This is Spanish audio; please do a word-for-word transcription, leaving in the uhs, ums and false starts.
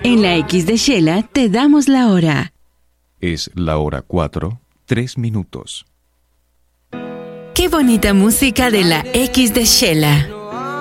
En la X de Shela te damos la hora. Es la hora cuatro, tres minutos. Qué bonita música de la X de Shela.